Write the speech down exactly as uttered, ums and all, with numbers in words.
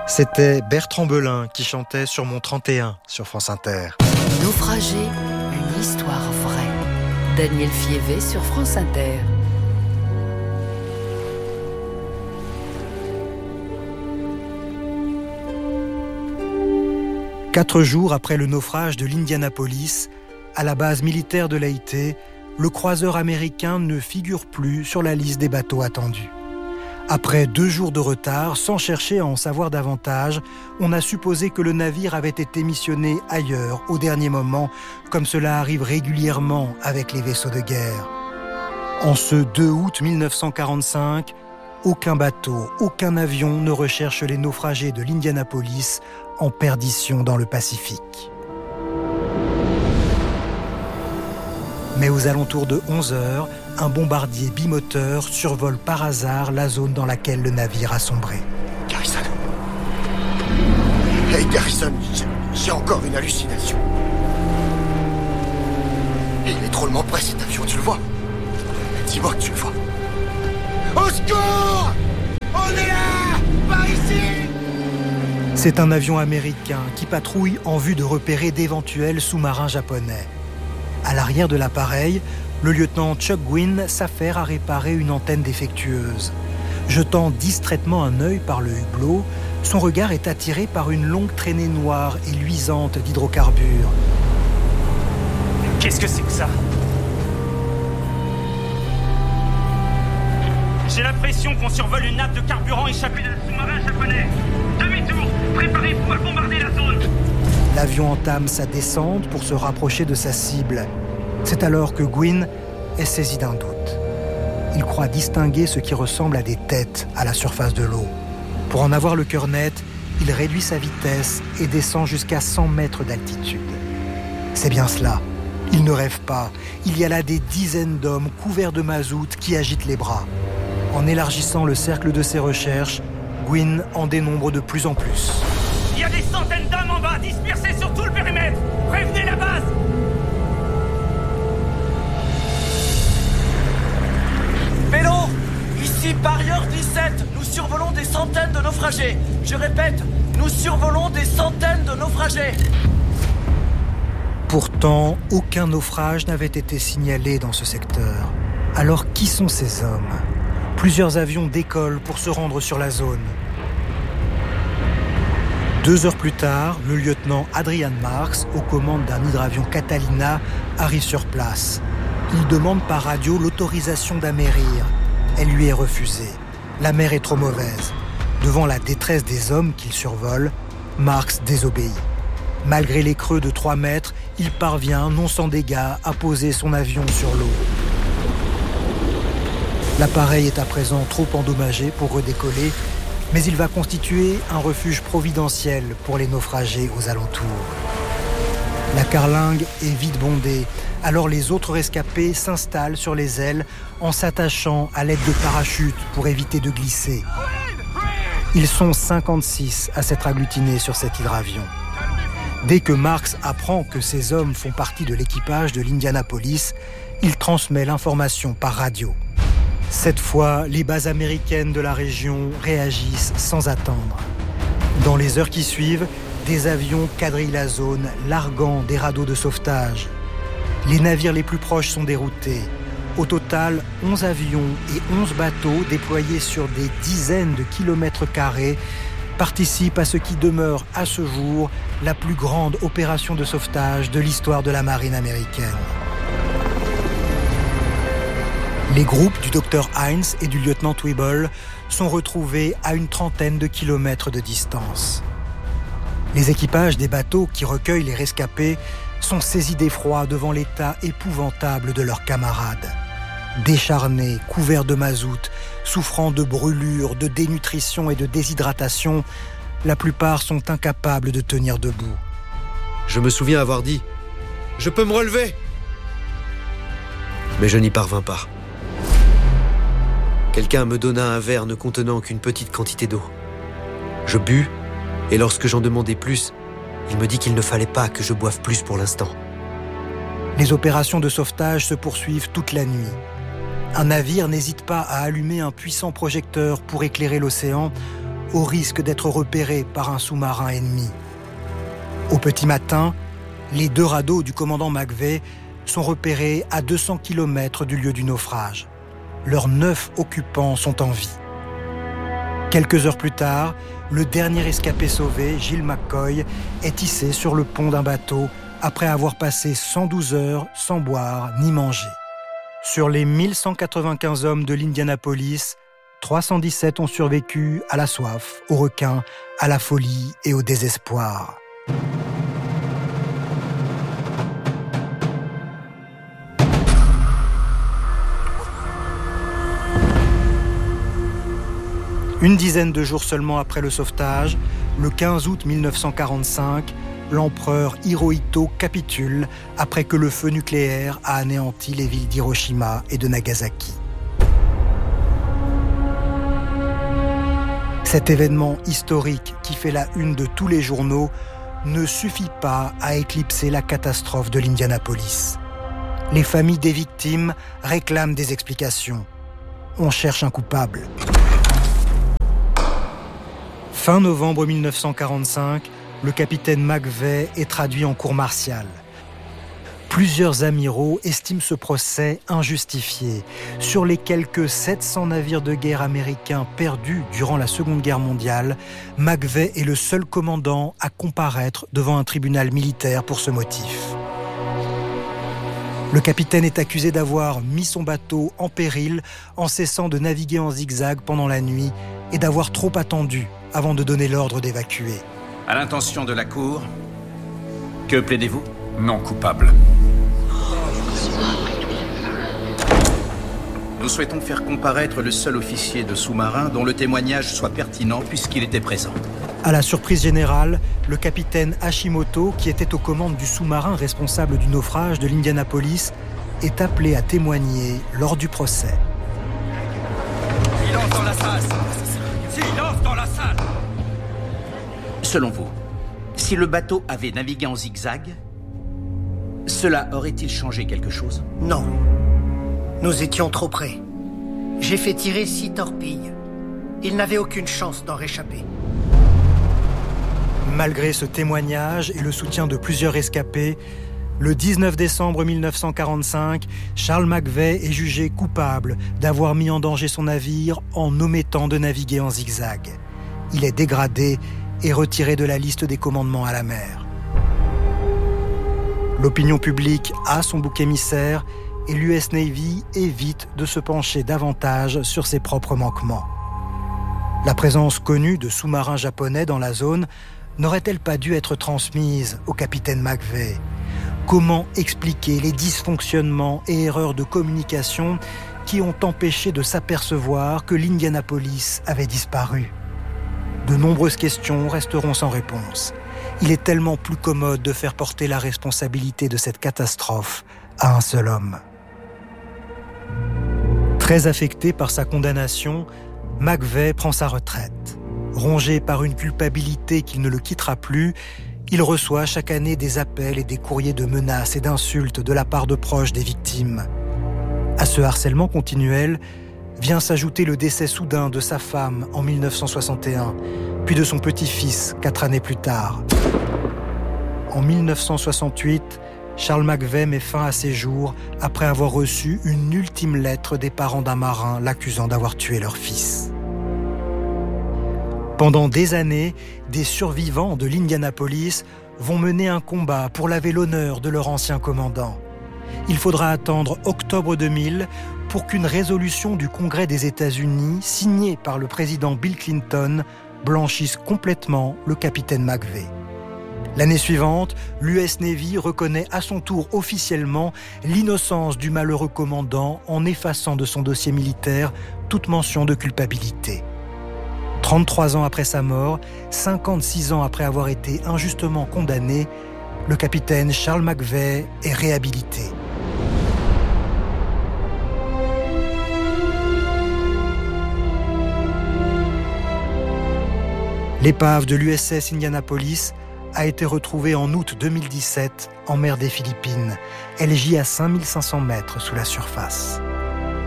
C'était Bertrand Belin qui chantait sur mon trente et un sur France Inter. Naufragé, une histoire vraie. Daniel Fievé sur France Inter. Quatre jours après le naufrage de l'Indianapolis, à la base militaire de l'Haïti, le croiseur américain ne figure plus sur la liste des bateaux attendus. Après deux jours de retard, sans chercher à en savoir davantage, on a supposé que le navire avait été missionné ailleurs, au dernier moment, comme cela arrive régulièrement avec les vaisseaux de guerre. En ce deux août mille neuf cent quarante-cinq, aucun bateau, aucun avion ne recherche les naufragés de l'Indianapolis en perdition dans le Pacifique. Mais aux alentours de onze heures, un bombardier bimoteur survole par hasard la zone dans laquelle le navire a sombré. Garrison. Hey Garrison, j'ai, j'ai encore une hallucination. Il est drôlement près cet avion, tu le vois? Dis-moi que tu le vois. Au secours! On est là! Par ici! C'est un avion américain qui patrouille en vue de repérer d'éventuels sous-marins japonais. À l'arrière de l'appareil, le lieutenant Chuck Gwynn s'affaire à réparer une antenne défectueuse. Jetant distraitement un œil par le hublot, son regard est attiré par une longue traînée noire et luisante d'hydrocarbures. Qu'est-ce que c'est que ça? J'ai l'impression qu'on survole une nappe de carburant échappée d'un sous-marin japonais. Demi-tour, préparez-vous à bombarder la zone. L'avion entame sa descente pour se rapprocher de sa cible. C'est alors que Gwynn est saisi d'un doute. Il croit distinguer ce qui ressemble à des têtes à la surface de l'eau. Pour en avoir le cœur net, il réduit sa vitesse et descend jusqu'à cent mètres d'altitude. C'est bien cela. Il ne rêve pas. Il y a là des dizaines d'hommes couverts de mazout qui agitent les bras. En élargissant le cercle de ses recherches, Gwynn en dénombre de plus en plus. Il y a des centaines d'hommes en bas, dispersés sur tout le périmètre. Prévenez la base. Vélo, ici parieur dix-sept, nous survolons des centaines de naufragés. Je répète, nous survolons des centaines de naufragés. Pourtant, aucun naufrage n'avait été signalé dans ce secteur. Alors qui sont ces hommes ? Plusieurs avions décollent pour se rendre sur la zone. Deux heures plus tard, le lieutenant Adrian Marks, aux commandes d'un hydravion Catalina, arrive sur place. Il demande par radio l'autorisation d'amérir. Elle lui est refusée. La mer est trop mauvaise. Devant la détresse des hommes qu'il survole, Marks désobéit. Malgré les creux de trois mètres, il parvient, non sans dégâts, à poser son avion sur l'eau. L'appareil est à présent trop endommagé pour redécoller, mais il va constituer un refuge providentiel pour les naufragés aux alentours. La carlingue est vite bondée, alors les autres rescapés s'installent sur les ailes en s'attachant à l'aide de parachutes pour éviter de glisser. Ils sont cinquante-six à s'être agglutinés sur cet hydravion. Dès que Marks apprend que ces hommes font partie de l'équipage de l'Indianapolis, il transmet l'information par radio. Cette fois, les bases américaines de la région réagissent sans attendre. Dans les heures qui suivent, des avions quadrillent la zone, larguant des radeaux de sauvetage. Les navires les plus proches sont déroutés. Au total, onze avions et onze bateaux déployés sur des dizaines de kilomètres carrés participent à ce qui demeure à ce jour la plus grande opération de sauvetage de l'histoire de la marine américaine. Les groupes du docteur Heinz et du lieutenant Twibble sont retrouvés à une trentaine de kilomètres de distance. Les équipages des bateaux qui recueillent les rescapés sont saisis d'effroi devant l'état épouvantable de leurs camarades. Décharnés, couverts de mazout, souffrant de brûlures, de dénutrition et de déshydratation, la plupart sont incapables de tenir debout. Je me souviens avoir dit « Je peux me relever !» Mais je n'y parvins pas. Quelqu'un me donna un verre ne contenant qu'une petite quantité d'eau. Je bus, et lorsque j'en demandai plus, il me dit qu'il ne fallait pas que je boive plus pour l'instant. Les opérations de sauvetage se poursuivent toute la nuit. Un navire n'hésite pas à allumer un puissant projecteur pour éclairer l'océan, au risque d'être repérés par un sous-marin ennemi. Au petit matin, les deux radeaux du commandant McVeigh sont repérés à deux cents kilomètres du lieu du naufrage. Leurs neuf occupants sont en vie. Quelques heures plus tard, le dernier escapé sauvé, Giles McCoy, est hissé sur le pont d'un bateau après avoir passé cent douze heures sans boire ni manger. Sur les mille cent quatre-vingt-quinze hommes de l'Indianapolis, trois cent dix-sept ont survécu à la soif, au requin, à la folie et au désespoir. Une dizaine de jours seulement après le sauvetage, le quinze août mille neuf cent quarante-cinq, l'empereur Hirohito capitule après que le feu nucléaire a anéanti les villes d'Hiroshima et de Nagasaki. Cet événement historique qui fait la une de tous les journaux ne suffit pas à éclipser la catastrophe de l'Indianapolis. Les familles des victimes réclament des explications. On cherche un coupable. Fin novembre mille neuf cent quarante-cinq, le capitaine McVeigh est traduit en cour martiale. Plusieurs amiraux estiment ce procès injustifié. Sur les quelques sept cents navires de guerre américains perdus durant la Seconde Guerre mondiale, McVeigh est le seul commandant à comparaître devant un tribunal militaire pour ce motif. Le capitaine est accusé d'avoir mis son bateau en péril en cessant de naviguer en zigzag pendant la nuit et d'avoir trop attendu avant de donner l'ordre d'évacuer. À l'intention de la Cour, que plaidez-vous ? Non coupable. Nous souhaitons faire comparaître le seul officier de sous-marin dont le témoignage soit pertinent puisqu'il était présent. À la surprise générale, le capitaine Hashimoto, qui était aux commandes du sous-marin responsable du naufrage de l'Indianapolis, est appelé à témoigner lors du procès. Silence dans la salle ! Silence dans la salle ! Selon vous, si le bateau avait navigué en zigzag, cela aurait-il changé quelque chose ? Non. Nous étions trop près. J'ai fait tirer six torpilles. Il n'avait aucune chance d'en réchapper. Malgré ce témoignage et le soutien de plusieurs rescapés, le dix-neuf décembre mille neuf cent quarante-cinq, Charles McVeigh est jugé coupable d'avoir mis en danger son navire en omettant de naviguer en zigzag. Il est dégradé et retiré de la liste des commandements à la mer. L'opinion publique a son bouc émissaire et l'U S Navy évite de se pencher davantage sur ses propres manquements. La présence connue de sous-marins japonais dans la zone n'aurait-elle pas dû être transmise au capitaine McVeigh ? Comment expliquer les dysfonctionnements et erreurs de communication qui ont empêché de s'apercevoir que l'Indianapolis avait disparu ? De nombreuses questions resteront sans réponse. Il est tellement plus commode de faire porter la responsabilité de cette catastrophe à un seul homme. Très affecté par sa condamnation, McVeigh prend sa retraite. Rongé par une culpabilité qu'il ne le quittera plus, il reçoit chaque année des appels et des courriers de menaces et d'insultes de la part de proches des victimes. À ce harcèlement continuel vient s'ajouter le décès soudain de sa femme en mille neuf cent soixante et un, puis de son petit-fils quatre années plus tard. En mille neuf cent soixante-huit, Charles McVeigh met fin à ses jours après avoir reçu une ultime lettre des parents d'un marin l'accusant d'avoir tué leur fils. Pendant des années, des survivants de l'Indianapolis vont mener un combat pour laver l'honneur de leur ancien commandant. Il faudra attendre octobre deux mille pour qu'une résolution du Congrès des États-Unis, signée par le président Bill Clinton, blanchisse complètement le capitaine McVeigh. L'année suivante, l'U S Navy reconnaît à son tour officiellement l'innocence du malheureux commandant en effaçant de son dossier militaire toute mention de culpabilité. trente-trois ans après sa mort, cinquante-six ans après avoir été injustement condamné, le capitaine Charles McVeigh est réhabilité. L'épave de l'U S S Indianapolis a été retrouvée en août deux mille dix-sept en mer des Philippines. Elle gît à cinq mille cinq cents mètres sous la surface.